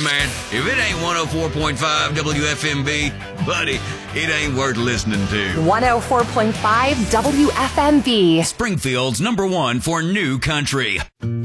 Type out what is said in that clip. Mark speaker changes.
Speaker 1: Hey, man, if it ain't 104.5 WFMB, buddy, it ain't worth listening to.
Speaker 2: 104.5 WFMB.
Speaker 1: Springfield's #1 for new country.